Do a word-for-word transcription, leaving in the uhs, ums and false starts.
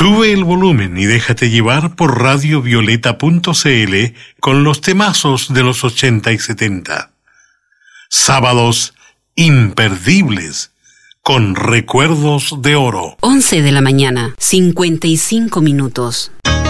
Sube el volumen y déjate llevar por radio violeta punto c l con los temazos de los ochenta y setenta. Sábados imperdibles con recuerdos de oro. once de la mañana, cincuenta y cinco minutos.